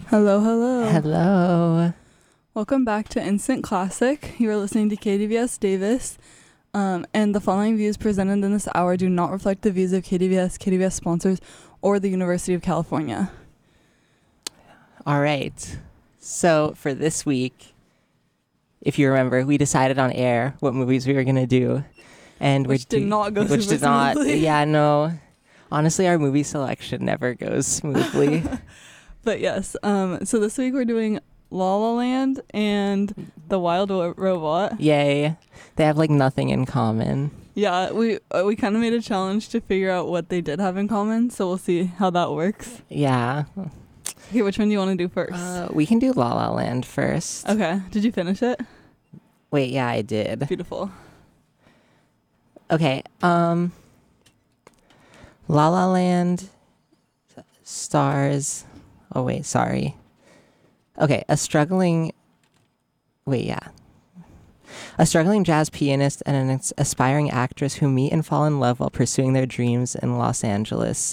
Hello, hello. Hello. Welcome back to Instant Classic. You are listening to KDVS Davis, and the following views presented in this hour do not reflect the views of KDVS sponsors, or the University of California. All right. So for this week, if you remember, we decided on air what movies we were going to do. And Which did not go Which super did not. smoothly. Yeah, no. Honestly, our movie selection never goes smoothly. But yes, so this week we're doing La La Land and The Wild Robot. Yay. They have like nothing in common. Yeah, we kind of made a challenge to figure out what they did have in common, so we'll see how that works. Yeah. Okay, which one do you want to do first? We can do La La Land first. Okay, did you finish it? Wait, yeah, I did. Beautiful. Okay. La La Land stars. Oh, wait, sorry. Okay, a struggling jazz pianist and an aspiring actress who meet and fall in love while pursuing their dreams in Los Angeles.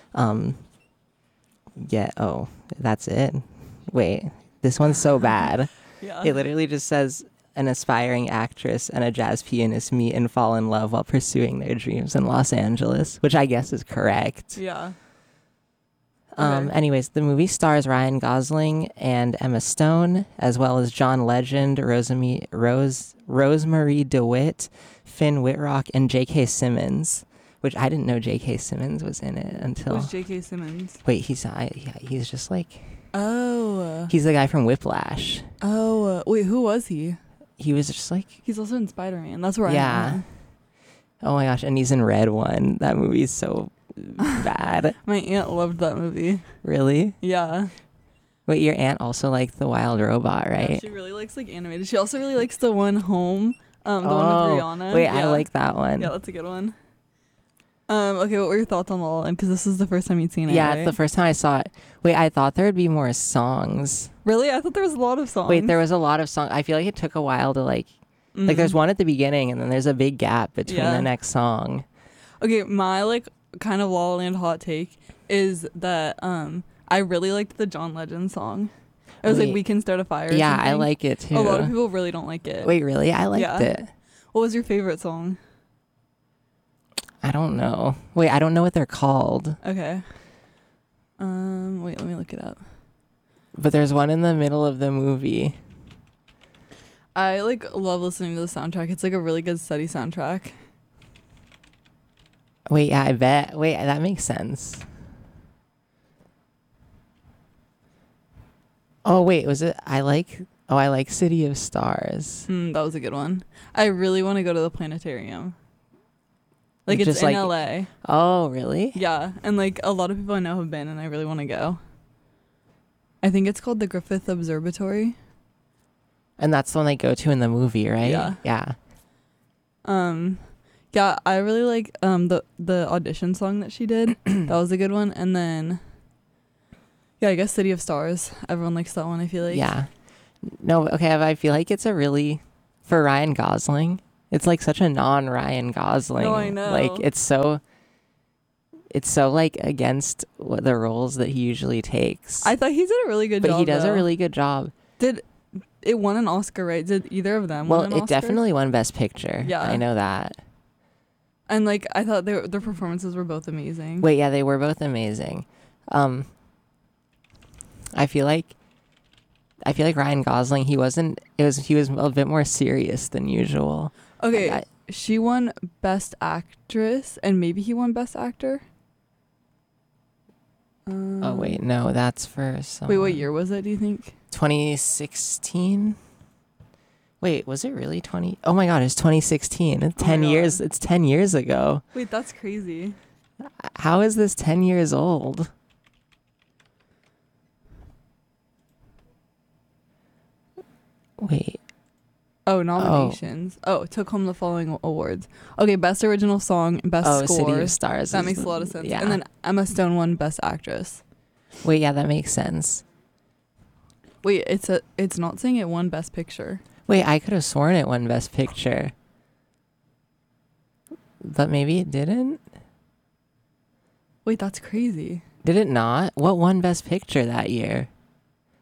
That's it. Wait, this one's so bad. Yeah. It literally just says an aspiring actress and a jazz pianist meet and fall in love while pursuing their dreams in Los Angeles, which I guess is correct. Yeah. Okay. Anyways, the movie stars Ryan Gosling and Emma Stone, as well as John Legend, Rosemary DeWitt, Finn Whitrock, and J.K. Simmons, which I didn't know J.K. Simmons was in it until... Who's J.K. Simmons? Wait, he's just like... Oh. He's the guy from Whiplash. Oh. Wait, who was he? He was just like... He's also in Spider-Man. That's where Yeah. I am. Oh my gosh, and he's in Red One. That movie's so bad. My aunt loved that movie. Really? Yeah. Wait, your aunt also liked The Wild Robot, right? Yeah, she really likes like animated. She also really likes the one Home. The one with Rihanna. Wait, yeah. I like that one. Yeah, that's a good one. Okay, what were your thoughts on La La Land? Because this is the first time you'd seen it, Yeah, right? it's the first time I saw it. Wait, I thought there would be more songs. Really? I thought there was a lot of songs. Wait, there was a lot of songs. I feel like it took a while to like there's one at the beginning and then there's a big gap between the next song. Okay, my like kind of La La Land hot take is that I really liked the John Legend song. It was like We Can Start a Fire. Yeah, something. I like it too. A lot of people really don't like it. Wait, really? I liked it. What was your favorite song? I don't know. Wait, I don't know what they're called. Okay. Wait, let me look it up. But there's one in the middle of the movie. I like love listening to the soundtrack. It's like a really good study soundtrack. Wait, yeah, I bet. Wait, that makes sense. Oh, wait, was it? I like City of Stars. That was a good one. I really want to go to the planetarium. Like it's Just in like- LA. Oh, really? Yeah, and like a lot of people I know have been, and I really want to go. I think it's called the Griffith Observatory. And that's the one they go to in the movie, right? Yeah. Yeah. Yeah, I really like the audition song that she did. That was a good one. And then yeah, I guess City of Stars. Everyone likes that one, I feel like. Yeah. No, okay, I feel like it's a really, for Ryan Gosling, it's like such a non-Ryan Gosling. No, I know. Like it's so like against what the roles that he usually takes. I thought he did a really good job. But he does though. a really good job. Did it won an Oscar, right? Did either of them Well, win an it Oscar? definitely won Best Picture. Yeah. I know that. And like I thought their performances were both amazing. Wait, yeah, they were both amazing. I feel like Ryan Gosling, he was a bit more serious than usual. Okay, she won Best Actress, and maybe he won Best Actor. Oh wait, no, that's for someone. Wait, what year was it, do you think? 2016? Wait, was it really 20? Oh my god, it's 2016. It's 10 God. years. It's 10 years ago. Wait, that's crazy. How is this 10 years old? Wait. Oh, nominations. Oh, took home the following awards. Okay, Best Original Song, Best Score. City of Stars. That makes a lot of sense. Yeah. And then Emma Stone won Best Actress. Wait, yeah, that makes sense. Wait, it's not saying it won Best Picture. Wait, I could have sworn it won Best Picture. But maybe it didn't? Wait, that's crazy. Did it not? What won Best Picture that year?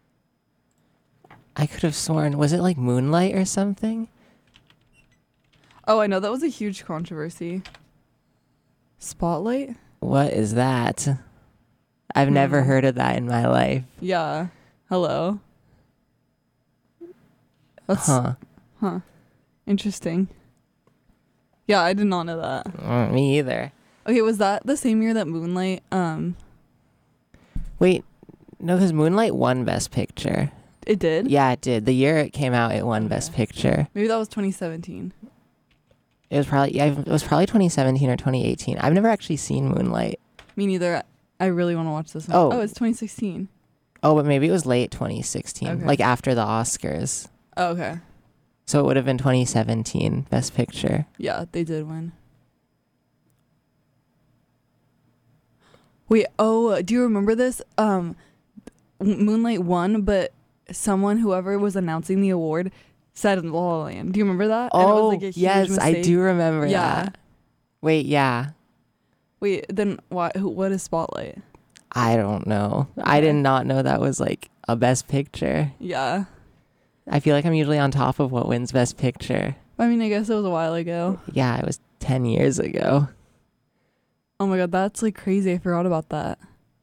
I could have sworn, was it like Moonlight or something? Oh, I know that was a huge controversy. Spotlight? What is that? I've never heard of that in my life. Yeah. Hello. That's Huh. Interesting. Yeah, I did not know that. Me either. Okay, was that the same year that Moonlight Wait, no, because Moonlight won Best Picture. it did? Yeah, it did. The year it came out, it won Best Picture. Maybe that was 2017. It was probably 2017 or 2018. I've never actually seen Moonlight. Me neither. I really want to watch this one. Oh. Oh, it's 2016. Oh, but maybe it was late 2016, Okay. like after the Oscars. Oh, okay. So it would have been 2017 Best Picture. Yeah, they did win. Wait, oh, do you remember this? Moonlight won, but whoever was announcing the award said La La Land. Do you remember that? And it was Oh, like a huge yes, I mistake. do remember Yeah. that. Wait, yeah. Wait, then what is Spotlight? I don't know. I Okay. did not know that was like a Best Picture. Yeah. I feel like I'm usually on top of what wins Best Picture. I mean, I guess it was a while ago. Yeah, it was 10 years ago. Oh my god, that's like crazy. I forgot about that.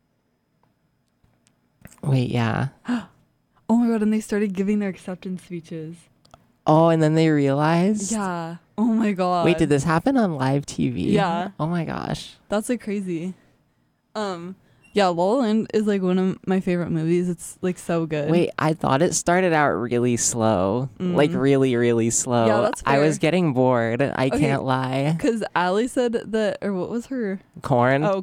Wait, yeah. Oh my god, and they started giving their acceptance speeches. Oh, and then they realized? Yeah. Oh my god. Wait, did this happen on live TV? Yeah. Oh my gosh. That's like crazy. Yeah, La La Land is like one of my favorite movies. It's like so good. Wait, I thought it started out really slow. Like really, really slow. Yeah, that's I was fair. getting bored. I Okay. can't lie. Because Allie said that, or what was her? Corn? Oh,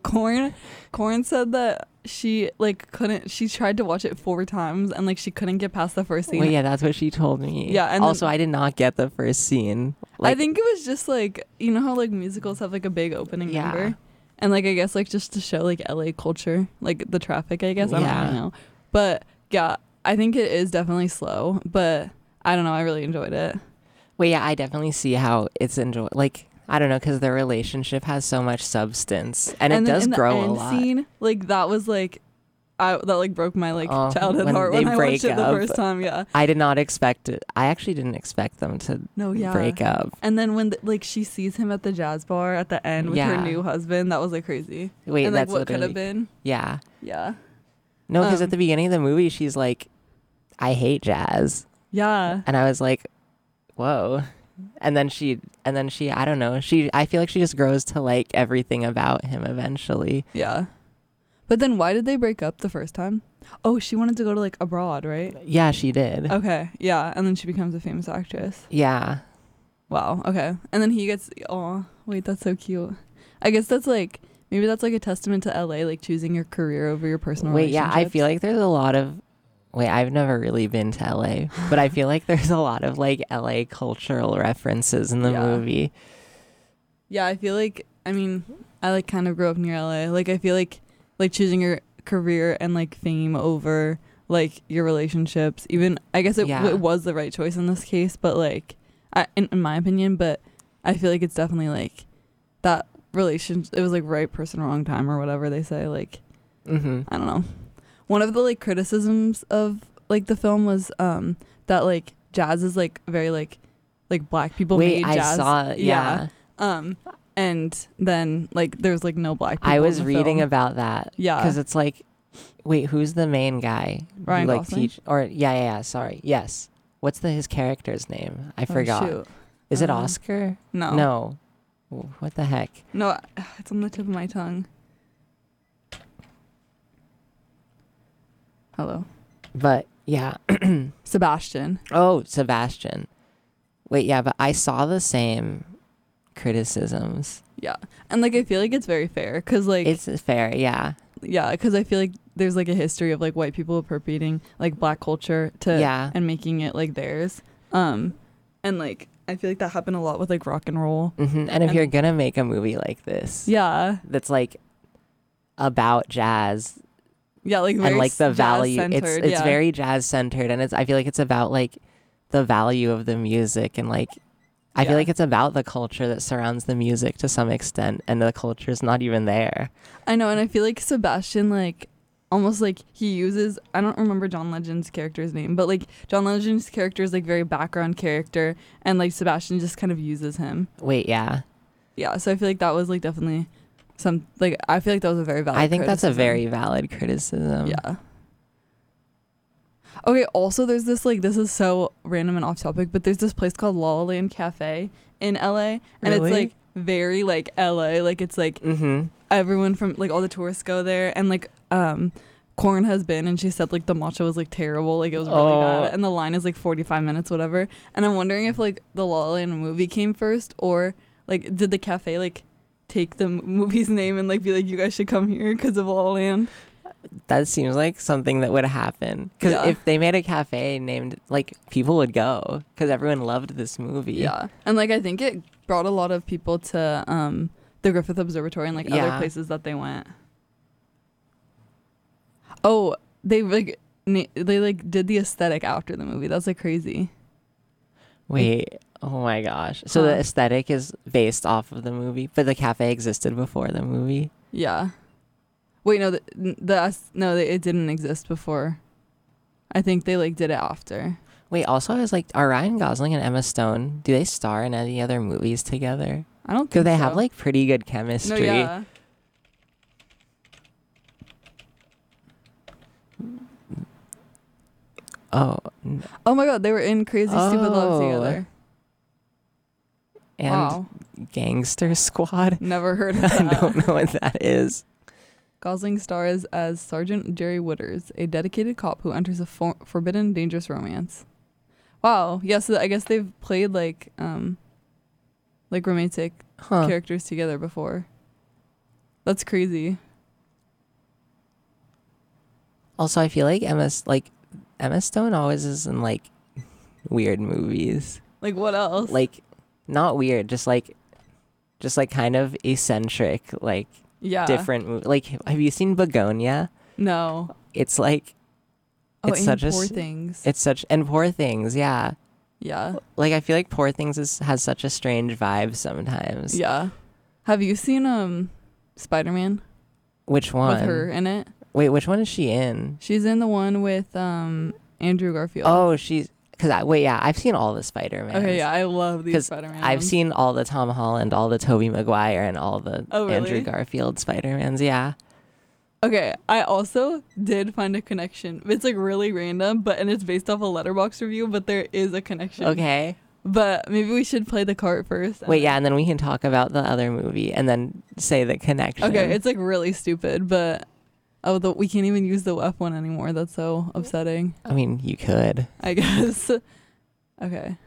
Corn said that she like couldn't. She tried to watch it 4 times and like she couldn't get past the first scene. Well, yeah, that's what she told me. Yeah, and also, then- I did not get the first scene. I think it was just like, you know how like musicals have like a big opening Yeah. number, and like I guess like just to show like LA culture, like the traffic. I guess I Yeah. don't really know, but yeah, I think it is definitely slow, but I don't know. I really enjoyed it. Well, yeah, I definitely see how it's enjoy. Like, I don't know, because their relationship has so much substance, and it then does in the grow a end lot. scene, like that was like, that like broke my like Oh, childhood when heart they when I break watched it the up. first time. Yeah. I did not expect it. I actually didn't expect them to No. Yeah. break up. And then when like she sees him at the jazz bar at the end with her Yeah. new husband, that was like crazy. Wait, and like that's what could have literally- been. Yeah. Yeah. No, because Um, at the beginning of the movie, she's like, "I hate jazz," Yeah. and I was like, "Whoa." And then she, I don't know. I feel like she just grows to like everything about him eventually. Yeah. But then why did they break up the first time? Oh, she wanted to go to like abroad, right? Yeah, she did. Okay. Yeah. And then she becomes a famous actress. Yeah. Wow. Okay. And then he gets, oh, wait, that's so cute. I guess that's like, maybe that's like a testament to LA, like choosing your career over your personal Wait, yeah, I relationships. feel like there's a lot of. Wait, I've never really been to LA, but I feel like there's a lot of like LA cultural references in the Yeah. movie. Yeah, I feel like, I mean, I like kind of grew up near LA. Like, I feel like choosing your career and like fame over like your relationships, even, I guess it, Yeah. it was the right choice in this case, but like, in my opinion, but I feel like it's definitely like that relationship, it was like right person, wrong time or whatever they say. Like, Mm-hmm. I don't know. One of the like criticisms of like the film was that like jazz is like very like black people Wait, made I jazz. saw. Yeah. And then like there's like no black people. I was in the reading film. about that. Yeah. Because it's like, wait, who's the main guy? Ryan who, like Gosling? yeah. Sorry. Yes. What's his character's name? I Oh, forgot. shoot. Is it Oscar? No. No. What the heck? No, it's on the tip of my tongue. Hello. But yeah. Sebastian. Oh, Sebastian. Wait, yeah, but I saw the same criticisms. Yeah. And like I feel like it's very fair cuz like It's fair, yeah. yeah, cuz I feel like there's like a history of like white people appropriating like black culture to Yeah. and making it like theirs. And like I feel like that happened a lot with like rock and roll. And if And- you're gonna make a movie like this, Yeah. that's like about jazz Yeah, like very and like the value, jazz-centered, it's yeah. very jazz centered, and I feel like it's about like the value of the music, and like I Yeah. feel like it's about the culture that surrounds the music to some extent, and the culture is not even there. I know, and I feel like Sebastian, like, almost like he uses, I don't remember John Legend's character's name, but like John Legend's character is like very background character, and like Sebastian just kind of uses him. Wait, yeah. Yeah, so I feel like that was like definitely I feel like that was a very valid I think that's a criticism. very valid criticism. Yeah. Okay, also there's this like, this is so random and off topic, but there's this place called La La Land Cafe in LA, and Really? it's like very like LA, like it's like everyone from like all the tourists go there, and like Corn has been, and she said like the matcha was like terrible, like it was really bad, and the line is like 45 minutes, whatever. And I'm wondering if like the La La Land movie came first, or like did the cafe like take the movie's name and like be like, you guys should come here because of La La Land. That seems like something that would happen. Because if they made a cafe named, like, people would go because everyone loved this movie. Yeah, and like I think it brought a lot of people to the Griffith Observatory and like other places that they went. Oh, they like did the aesthetic after the movie. That's like crazy. Wait, oh my gosh. So the aesthetic is based off of the movie, but the cafe existed before the movie? Yeah. Wait, no, it didn't exist before. I think they like did it after. Wait, also I was like, are Ryan Gosling and Emma Stone, do they star in any other movies together? I don't think Because they so. have like pretty good chemistry. No, yeah. Oh. Oh my god, they were in Crazy Stupid Love together. And wow. Gangster Squad. Never heard of that. I don't know what that is. Gosling stars as Sergeant Jerry Wooders, a dedicated cop who enters a forbidden, dangerous romance. Wow. Yeah, so I guess they've played like romantic characters together before. That's crazy. Also, I feel like Emma Stone always is in like weird movies. Like what else? Like not weird, just like kind of eccentric, like different. Like, have you seen Begonia? No. It's like it's such Poor Things. It's such and Poor Things, yeah. Yeah. Like I feel like Poor Things has such a strange vibe sometimes. Yeah. Have you seen Spider-Man? Which one? With her in it. Wait, which one is she in? She's in the one with Andrew Garfield. Oh, I've seen all the Spider-Man. Okay, yeah, I love these Spider-Man. I've seen all the Tom Holland, all the Tobey Maguire, and all the Andrew Garfield Spider-Mans, yeah. Okay, I also did find a connection. It's like really random, and it's based off a Letterboxd review, but there is a connection. Okay. But maybe we should play the cart first. Wait, yeah, and then we can talk about the other movie and then say the connection. Okay, it's like really stupid, but we can't even use the F one anymore. That's so upsetting. I mean, you could. I guess. Okay.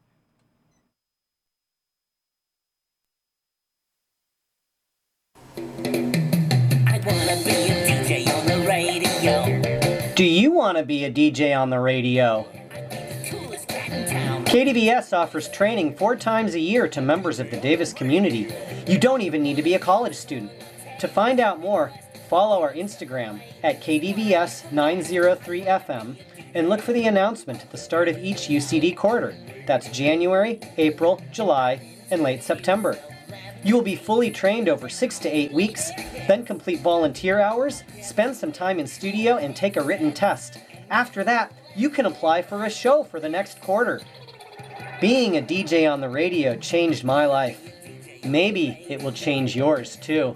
Do you want to be a DJ on the radio? KDVS offers training 4 times a year to members of the Davis community. You don't even need to be a college student. To find out more, follow our Instagram at KDVS903FM and look for the announcement at the start of each UCD quarter. That's January, April, July, and late September. You will be fully trained over 6 to 8 weeks, then complete volunteer hours, spend some time in studio, and take a written test. After that, you can apply for a show for the next quarter. Being a DJ on the radio changed my life. Maybe it will change yours too.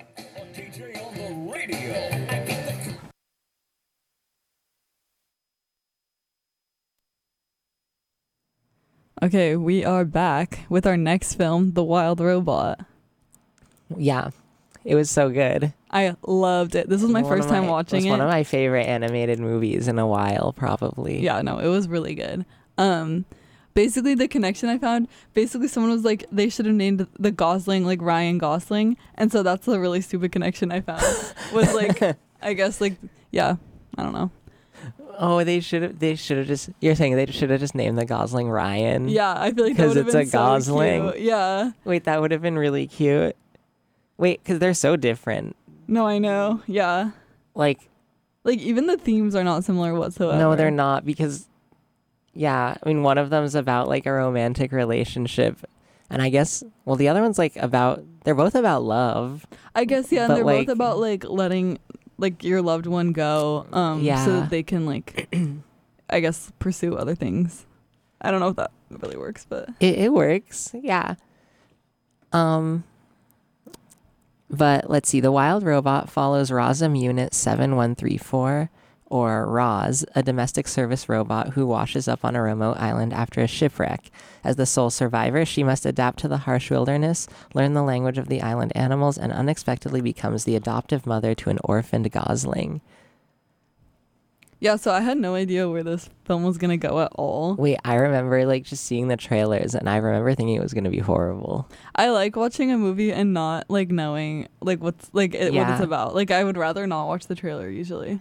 Okay, we are back with our next film, The Wild Robot. Yeah, it was so good. I loved it. This was my first time watching it. It was one of my favorite animated movies in a while, probably. Yeah, no, it was really good. Basically, the connection I found, someone was like, they should have named the Gosling, like, Ryan Gosling. And so that's a really stupid connection I found. Was like, I guess, like, yeah, I don't know. Oh, they should have just, you're saying they should have just named the Gosling Ryan? Yeah, I feel like that would have been it's a Gosling. So cute. Yeah. Wait, that would have been really cute. Wait, because they're so different. No, I know. Yeah. Like even the themes are not similar whatsoever. No, they're not, because, yeah, I mean, one of them's about, like, a romantic relationship. And I guess, well, the other one's, like, they're both about love. I guess, yeah, and they're both about, like, letting like your loved one go so that they can like I guess pursue other things. I don't know if that really works, but it works. Yeah. But let's see. The wild robot follows ROSM Unit 7134, or ROS, a domestic service robot who washes up on a remote island after a shipwreck. As the sole survivor, she must adapt to the harsh wilderness, learn the language of the island animals, and unexpectedly becomes the adoptive mother to an orphaned gosling. yeah, so I had no idea where this film was gonna go at all. Wait, I remember like just seeing the trailers, and I remember thinking it was going to be horrible. I like watching a movie and not like knowing like what's like what it's about. Like I would rather not watch the trailer usually.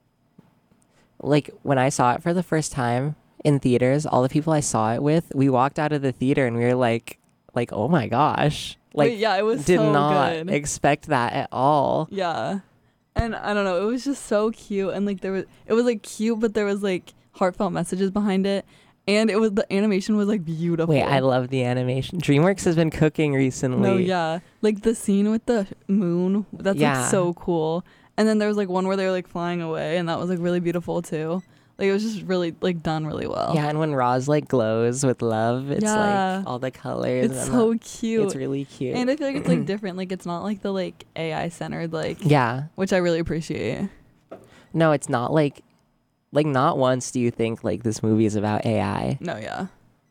Like when I saw it for the first time in theaters, all the people I saw it with, we walked out of the theater and we were like, oh my gosh. Like, Wait, yeah, it was did so not good. expect that at all. Yeah. And I don't know, it was just so cute, and like it was like cute, but there was like heartfelt messages behind it, and the animation was like beautiful. Wait, I love the animation. DreamWorks has been cooking recently. No, yeah. Like the scene with the moon, that's like so cool. And then there was like one where they were like flying away, and that was like really beautiful too. Like it was just really like done really well. Yeah, and when Roz like glows with love, it's like all the colors. It's so cute. It's really cute. And I feel like it's like different. Like it's not like the like AI centered like which I really appreciate. No, it's not like not once do you think like this movie is about AI. No, yeah.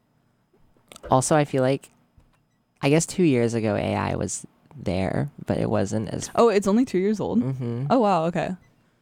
Also, I feel like I guess 2 years ago AI was there, but it wasn't as Oh, it's only 2 years old? Mm-hmm. Oh wow, okay.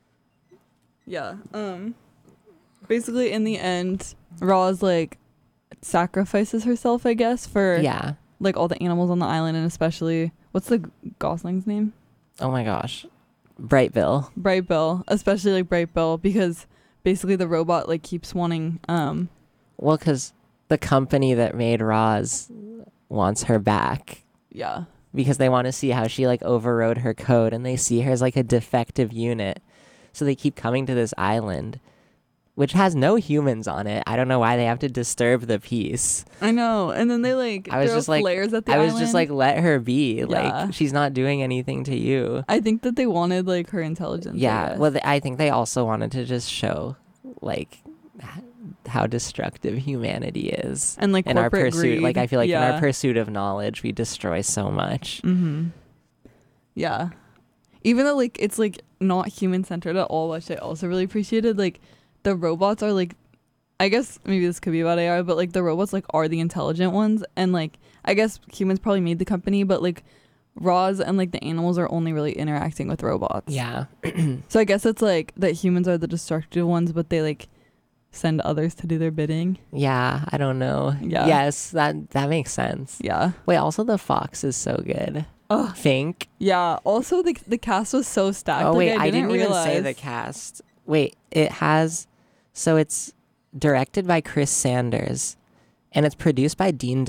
Yeah. Basically in the end, Roz like sacrifices herself, I guess, for like all the animals on the island, and especially what's the gosling's name? Oh my gosh. Bright Bill, especially like Bright Bill, because basically the robot like keeps wanting well, because the company that made Roz wants her back. Yeah. Because they want to see how she like overrode her code, and they see her as like a defective unit. So they keep coming to this island, which has no humans on it. I don't know why they have to disturb the peace. I know. And then they like throw flares at the island. I was just like, let her be. Yeah. Like, she's not doing anything to you. I think that they wanted like her intelligence. Yeah. Well, I think they also wanted to just show like how destructive humanity is, and like in our pursuit. Greed. Like I feel like in our pursuit of knowledge, we destroy so much. Mm-hmm. Yeah. Even though like it's like not human centered at all, which I also really appreciated. Like the robots are like, I guess maybe this could be about AI, but like the robots like are the intelligent ones, and like I guess humans probably made the company, but like Roz and like the animals are only really interacting with robots. Yeah. So I guess it's like that humans are the destructive ones, but they like send others to do their bidding. Yeah, I don't know. Yeah. Yes, that makes sense. Yeah. Wait, also the fox is so good. Oh, Fink. Yeah. Also, the cast was so stacked. Oh wait, like, I didn't even realize. say the cast. Wait, it has. So it's directed by Chris Sanders, and it's produced by Dean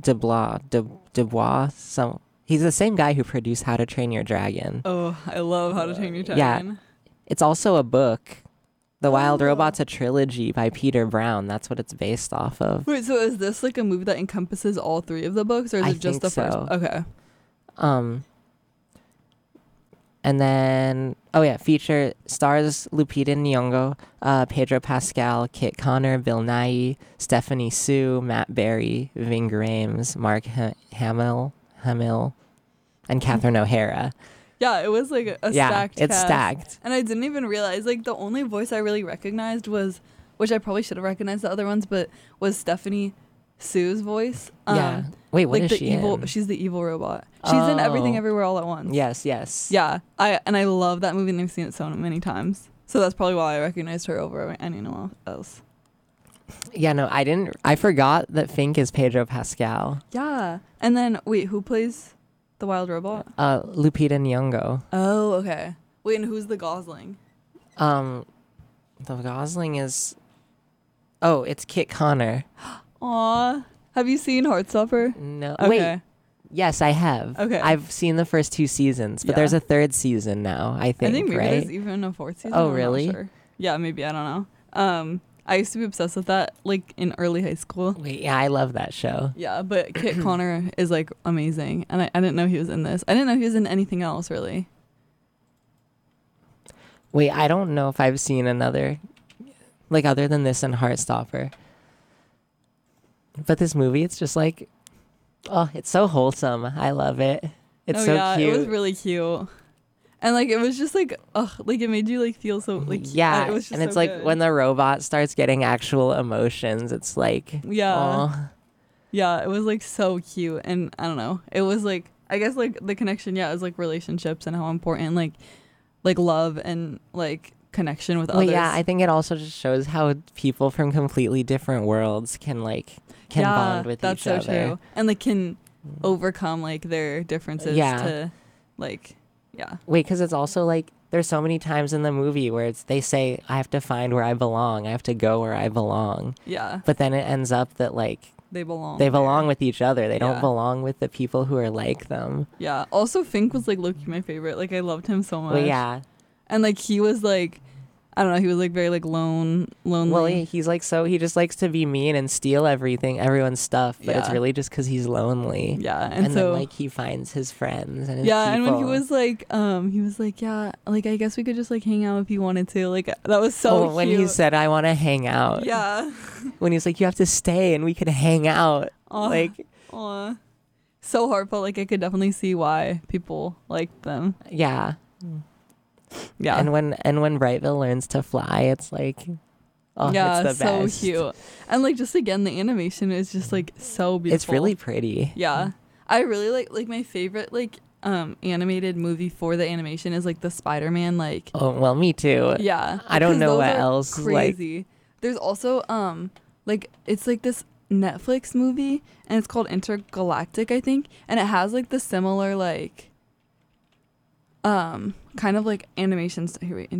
Dubois. So he's the same guy who produced How to Train Your Dragon. Oh, I love How to Train Your Dragon. Yeah, it's also a book. The Wild Robot's a trilogy by Peter Brown. That's what it's based off of. Wait, so is this like a movie that encompasses all three of the books, or is it just the first? Okay. And then feature stars Lupita Nyong'o, Pedro Pascal, Kit Connor, Bill Nighy, Stephanie Sue, Matt Berry, Ving Rhames, Mark Hamill, and Catherine O'Hara. Yeah, it was like a stacked cast. It's stacked. And I didn't even realize, like, the only voice I really recognized was, which I probably should have recognized the other ones, but was Stephanie Sue's voice. Yeah. Wait, what like is she in? She's the evil robot. She's in Everything Everywhere All at Once. Yes. Yeah, I love that movie, and I've seen it so many times. So that's probably why I recognized her over anyone else. Yeah, no, I didn't. I forgot that Fink is Pedro Pascal. Yeah. And then, wait, who plays the wild robot? Lupita Nyong'o. Oh, okay. Wait, and who's the Gosling? The Gosling is... Oh, it's Kit Connor. Aw. Have you seen Heartstopper? No. Okay. Wait. Yes, I have. Okay. I've seen the first 2 seasons, but there's a 3rd season now, I think, maybe right? there's even a 4th season. Oh, I'm really? not sure. Yeah, maybe. I don't know. I used to be obsessed with that, like, in early high school. Wait, yeah, I love that show. Yeah, but Kit Connor is, like, amazing. And I didn't know he was in this. I didn't know he was in anything else, really. Wait, I don't know if I've seen another, like, other than this and Heartstopper. But this movie, it's just like, oh, it's so wholesome. I love it. It's so yeah, cute. it was really cute. And like it was just like, like it made you like feel so like yeah, it was just and it's so like good. when the robot starts getting actual emotions, it's like, Yeah. aw. Yeah, it was like so cute, and I don't know. It was like I guess like the connection, yeah, is like relationships and how important like love and like connection with Well, others. yeah, I think it also just shows how people from completely different worlds can bond with that's each so other. true, and like can overcome like their differences Yeah. to like yeah. Wait, because it's also like there's so many times in the movie where they say, I have to find where I belong. I have to go where I belong. Yeah, But then it ends up that like they belong. they belong there. with each other. They don't Yeah. belong with the people who are like them. Yeah. Also, Fink was like low-key my favorite. Like I loved him so much. Well, yeah. And like he was like, I don't know, he was like very like lonely. Well, he's like, so he just likes to be mean and steal everyone's stuff. But it's Yeah. really just because he's lonely. Yeah, And and then so like he finds his friends and his yeah, and when he people. was like, yeah, like I guess we could just like hang out if you wanted to. Like that was so cute. When he said, I want to hang out. yeah, When he's like, you have to stay and we could hang out. Aw. Like, Aw. So heartfelt. Like I could definitely see why people liked them. yeah. Yeah, And when Brightville learns to fly, it's like, oh, yeah, it's the so best. cute. And like just again, the animation is just like so beautiful. It's really pretty. Yeah, I really like my favorite like animated movie for the animation is like the Spider-Man like. Oh, well, me too. Yeah, I don't because know those what are else, like- crazy. There's also like it's like this Netflix movie and it's called Intergalactic, I think, and it has like the similar like kind of like animations. Here, wait,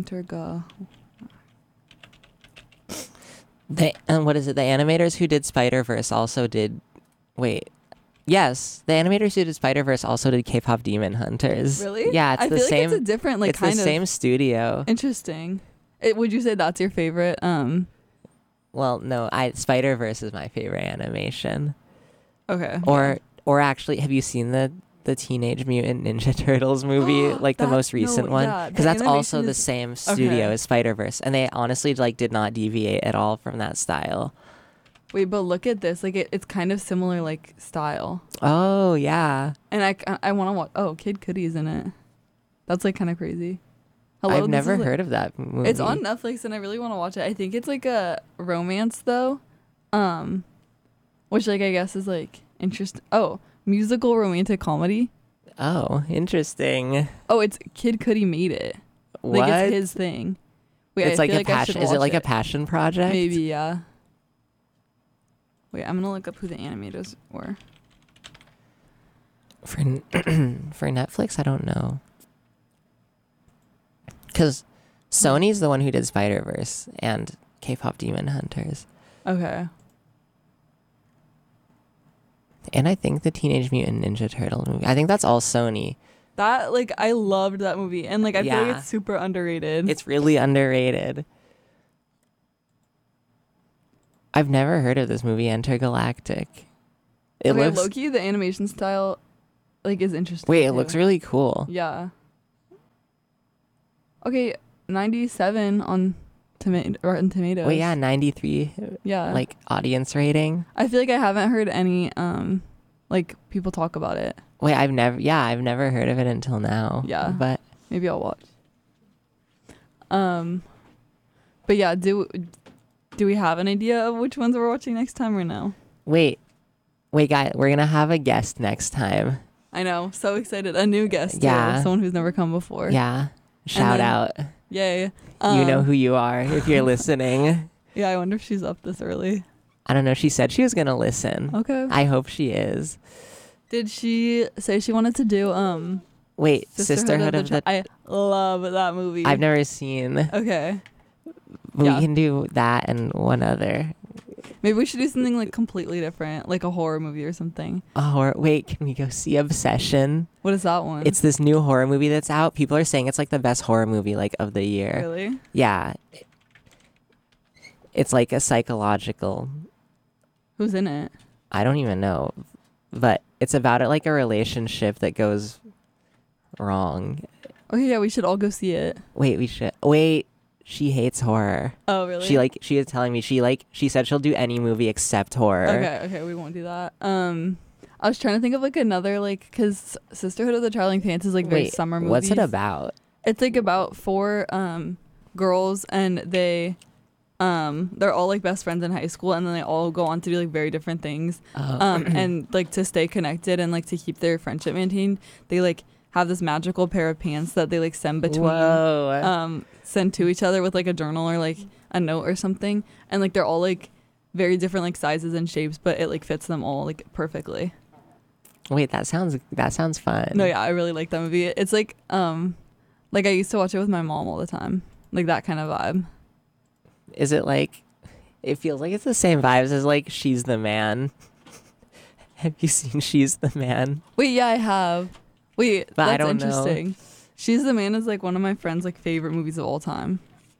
And what is it? The animators who did Spider-Verse also did. Wait. Yes, the animators who did Spider-Verse also did K-pop Demon Hunters. Really? Yeah, it's I the feel same. like it's a different like it's kind the of same studio. interesting. Would you say that's your favorite? Well, no, Spider-Verse is my favorite animation. Okay. Or actually, have you seen the Teenage Mutant Ninja Turtles movie, like the most recent one? yeah, Because the that's also animation the is- same studio Okay. as Spider-Verse, and they honestly like did not deviate at all from that style. Wait, but look at this. Like it's kind of similar like style. Oh yeah, And I want to watch. Oh, Kid Cudi's in it. That's like kind of crazy. I've this never is, like- heard of that movie. It's on Netflix, and I really want to watch it. I think it's like a romance though, which like I guess is like interesting. Oh, musical romantic comedy. Oh, interesting. Oh, it's Kid Cudi made it. What? Like it's his thing. Wait, It's I like feel a like I should passion. Is it watch like a passion project? Maybe, yeah. Wait, I'm gonna look up who the animators were. For for Netflix, I don't know. Because Sony's the one who did Spider-Verse and K-pop Demon Hunters. Okay. And I think the Teenage Mutant Ninja Turtle movie. I think that's all Sony. That like I loved that movie, and like I feel Yeah. like it's super underrated. It's really underrated. I've never heard of this movie, Intergalactic. It okay, looks low-key, the animation style like is interesting. Wait, it too. looks really cool. Yeah. Okay, 97 on Rotten Tomatoes. Wait, yeah, 93 Yeah. like audience rating. I feel like I haven't heard any like people talk about it. Wait, I've never heard of it until now. Yeah. But Maybe I'll watch. But yeah, do we have an idea of which ones we're watching next time or no? wait, guys, we're gonna have a guest next time. I know, so excited. A new guest, Yeah. too. Someone who's never come before. Yeah. Shout then- out. Yay. You know who you are if you're listening. Yeah, I wonder if she's up this early. I don't know. She said she was gonna listen. Okay. I hope she is. Did she say she wanted to do Wait, Sisterhood of the. I love that movie. I've never seen. Okay. We Yeah. can do that and one other. Maybe we should do something like completely different, like a horror movie or something. Oh, or wait, can we go see Obsession? What is that one? It's this new horror movie that's out. People are saying it's like the best horror movie like of the year. Really? Yeah. It's like a psychological. Who's in it? I don't even know, but it's about it like a relationship that goes wrong. Oh yeah, we should all go see it. Wait, we should. Wait, she hates horror. Oh really? She is telling me she said she'll do any movie except horror. Okay, we won't do that. I was trying to think of like another like because Sisterhood of the Traveling Pants is like very summer movies. What's it about? It's like about 4 girls and they're all like best friends in high school and then they all go on to do like very different things. And like to stay connected and like to keep their friendship maintained, they like have this magical pair of pants that they like send between send to each other with like a journal or like a note or something, and like they're all like very different like sizes and shapes, but it like fits them all like perfectly. Wait, that sounds fun. No, yeah, I really like that movie. It's like I used to watch it with my mom all the time, like that kind of vibe. Is it like, it feels like it's the same vibes as like She's the Man. Have you seen She's the Man? Wait, yeah, I have. Wait, but that's I don't interesting. know. She's the Man is like one of my friend's like favorite movies of all time.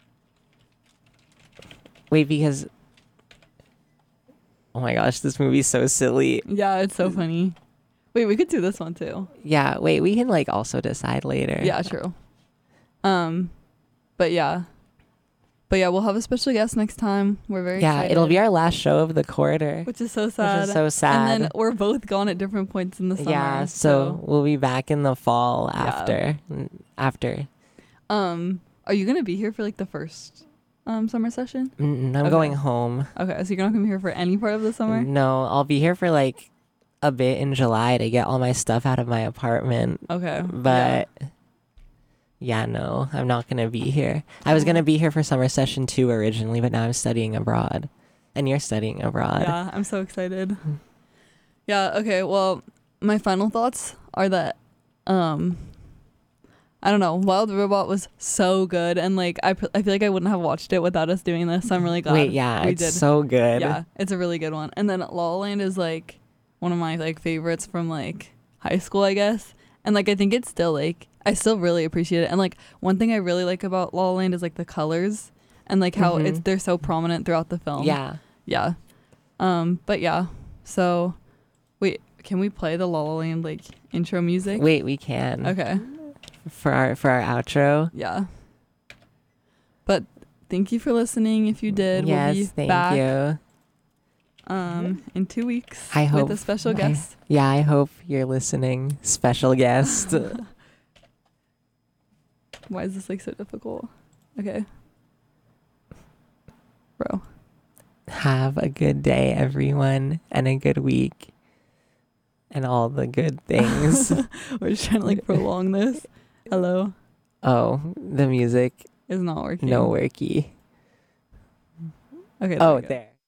Wait, because oh my gosh, this movie's so silly. Yeah, it's so funny. Wait, we could do this one too. Yeah, wait, we can like also decide later. Yeah, true. But yeah, we'll have a special guest next time. We're very excited. It'll be our last show of the quarter. Which is so sad. And then we're both gone at different points in the summer. Yeah, so we'll be back in the fall after. Are you gonna be here for like the first summer session? I'm going home. Okay, so you're not gonna be here for any part of the summer? No, I'll be here for like a bit in July to get all my stuff out of my apartment. Okay. But yeah, no, I'm not going to be here. I was going to be here for summer session 2 originally, but now I'm studying abroad. And you're studying abroad. Yeah, I'm so excited. Yeah, okay, well, my final thoughts are that, I don't know, Wild Robot was so good, and like, I feel like I wouldn't have watched it without us doing this, so I'm really glad we did. So good. Yeah, it's a really good one. And then La La Land is like one of my like favorites from like high school, I guess. And like I think it's still like I still really appreciate it. And like one thing I really like about La La Land is like the colors and like how they're so prominent throughout the film. Yeah. Yeah. But yeah. So wait, can we play the La La Land like intro music? Wait, we can. Okay. For our outro. Yeah. But thank you for listening. If you did, yes, we'll be thank back. you. In 2 weeks I hope, with a special guest. I hope you're listening. Special guest. Why is this like so difficult? Okay. Bro. Have a good day, everyone, and a good week. And all the good things. We're just trying to like prolong this. Hello? Oh, the music is not working. No worky. Okay. Oh, there.